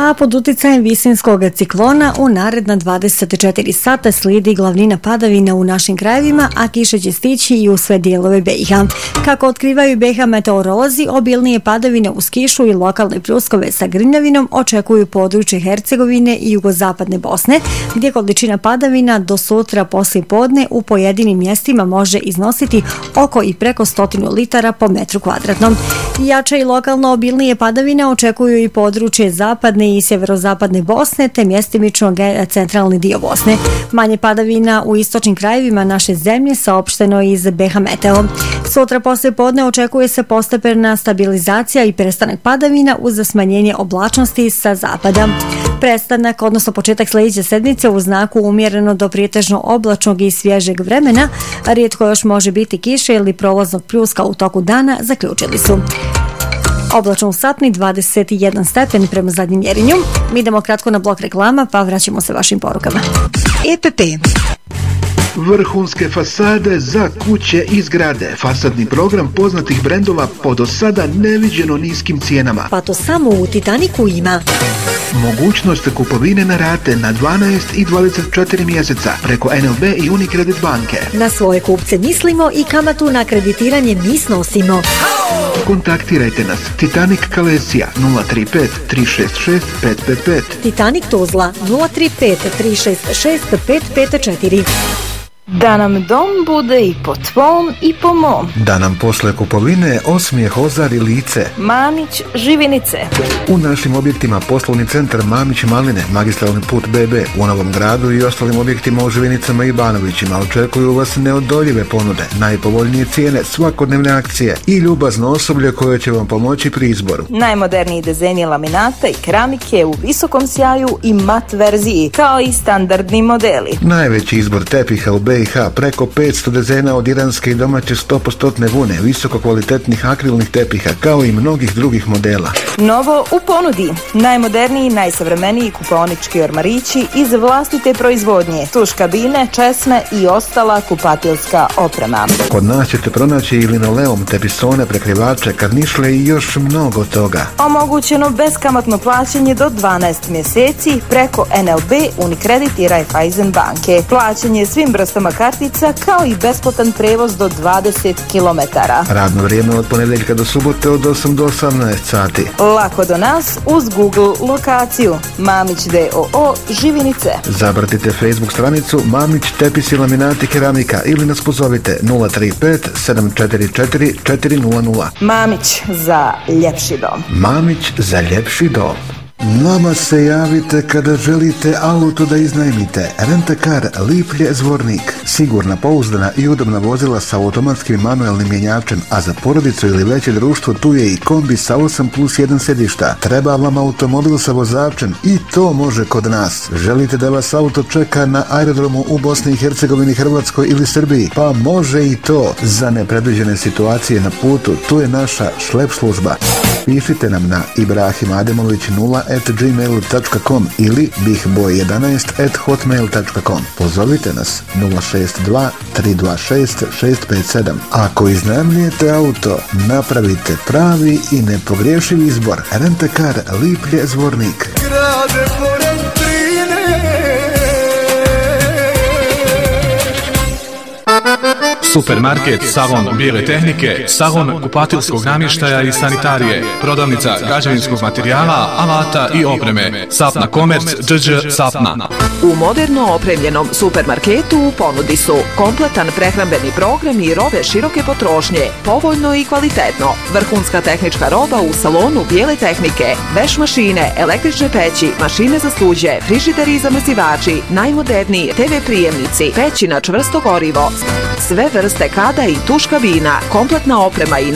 a pod uticajem visinskog ciklona u naredna 24 sata slijedi glavnina padavina u našim krajevima, a kiša će stići i u sve dijelove BiH. Kako otkrivaju BiH meteorolozi, obilnije padavine uz kišu i lokalne pljuskove sa grmljavinom očekuju područje Hercegovine i jugozapadne Bosne, gdje količina padavina do sutra poslije podne u pojedinim mjestima može iznositi oko i preko 100 litara po metru kvadratnom. Jače i lokalno obilnije padavine očekuju i područje zapadne i sjeverozapadne Bosne te mjestimično centralni dio Bosne. Manje padavina u istočnim krajevima naše zemlje saopšteno iz BiH Meteo. Sutra poslije podne očekuje se postepena stabilizacija i prestanak padavina uz smanjenje oblačnosti sa zapada. Prestanak, odnosno početak sljedeće sedmice u znaku umjereno do prijetežno oblačnog i svježeg vremena, rijetko još može biti kiše ili prolaznog pljuska u toku dana, zaključili su. Oblačno u Sapni 21 stepen prema zadnjem mjerenju. Mi idemo kratko na blok reklama, pa vraćamo se vašim porukama. EPP. Vrhunske fasade za kuće i zgrade. Fasadni program poznatih brendova po do sada neviđeno niskim cijenama. Pa to samo u Titaniku ima. Mogućnost kupovine na rate na 12 i 24 mjeseca preko NLB i Unicredit banke. Na svoje kupce mislimo i kamatu na kreditiranje mi snosimo. Kontaktirajte nas. Titanic Kalesija 035 366 555. Titanic Tuzla 035 366 554. Da nam dom bude i po tvom i po mom. Da nam posle kupovine osmijeh ozari lice. Mamić Živinice. U našim objektima poslovni centar Mamić Maline, magistralni put BB u Novom Gradu i ostalim objektima u Živinicama i Banovićima očekuju vas neodoljive ponude, najpovoljnije cijene, svakodnevne akcije i ljubazno osoblje koje će vam pomoći pri izboru. Najmoderniji dizajni laminata i keramike u visokom sjaju i mat verziji, kao i standardni modeli. Najveći izbor tepiha u BiH, preko 500 dizajna od iranske i domaće 100% vune, visoko kvalitetnih akrilnih tepiha, kao i mnogih drugih modela. Novo u ponudi. Najmoderniji, najsavremeniji kupaonički ormarići iz vlastite proizvodnje, tuš kabine, česme i ostala kupatilska oprema. Kod nas ćete pronaći i linoleum, tepisone, prekrivače, karnišle i još mnogo toga. Omogućeno beskamatno plaćanje do 12 mjeseci preko NLB, Unicredit i Raiffeisen banke. Plaćanje svim vrstama kartica kao i besplatan prevoz do 20 km. Radno vrijeme od ponedjeljka do subote od 8 do 18 sati. Lako do nas uz Google lokaciju Mamić DOO Živinice. Zapratite Facebook stranicu Mamić tepisi laminati keramika ili nas pozovite 035 744 400. Mamić za ljepši dom. Mamić za ljepši dom. Nama se javite kada želite auto da iznajmite. Rent-a-car Liplje Zvornik. Sigurna, pouzdana i udobna vozila sa automatskim manuelnim mjenjačem, a za porodicu ili veće društvo tu je i kombi sa 8+1 sedišta. Treba vam automobil sa vozačem i to može kod nas. Želite da vas auto čeka na aerodromu u Bosni i Hercegovini, Hrvatskoj ili Srbiji? Pa može i to. Za nepredviđene situacije na putu, tu je naša šlep služba. Pišite nam na ibrahimoademović0@gmail.com ili bihboj11@hotmail.com. Pozovite nas 062 326 657. Ako iznajmljujete auto, napravite pravi i nepogrešiv izbor. Rent-a-car Liplje Zvornik. Supermarket Savon bijele tehnike, salon kupatilskog namještaja i sanitarije, prodavnica građevinskog materijala, alata i opreme. Sapna Komerc, DŽ Sapna. U moderno opremljenom supermarketu u ponudi su kompletan prehrambeni program i robe široke potrošnje, povoljno i kvalitetno, vrhunska tehnička roba u salonu bijele tehnike, veš mašine, električne peći, mašine za suđe, frižideri i zamrzivači, najmoderniji TV prijemnici, peći na čvrsto gorivo, sve vrste kada i tuš kabina, kompletna oprema i